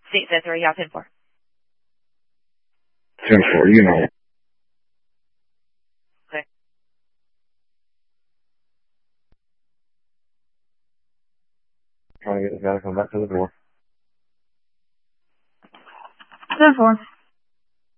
State fifth, or yeah, 10-4. 10-4, you know. Okay. Trying to get this guy to come back to the door. 10-4.